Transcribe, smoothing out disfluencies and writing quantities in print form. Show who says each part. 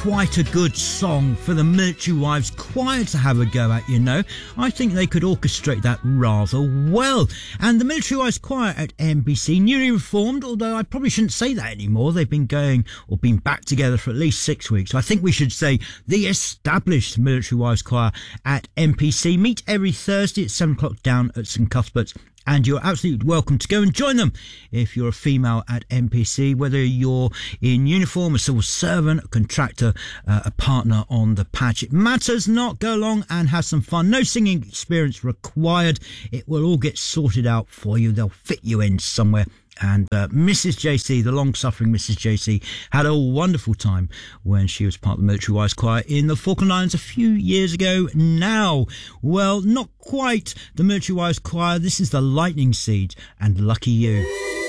Speaker 1: quite a good song for the Military Wives Choir to have a go at, you know. I think they could orchestrate that rather well. And the Military Wives Choir at MBC, newly reformed, although I probably shouldn't say that anymore. They've been going or been back together for at least 6 weeks. I think we should say the established Military Wives Choir at MPC meet every Thursday at 7 o'clock down at St Cuthbert's. And you're absolutely welcome to go and join them if you're a female at MPC, whether you're in uniform, a civil servant, a contractor, a partner on the patch. It matters not. Go along and have some fun. No singing experience required. It will all get sorted out for you. They'll fit you in somewhere. And Mrs. JC, the long-suffering Mrs. JC, had a wonderful time when she was part of the Military Wives Choir in the Falkland Islands a few years ago now. Well, not quite the Military Wives Choir. This is the Lightning Seeds and Lucky You.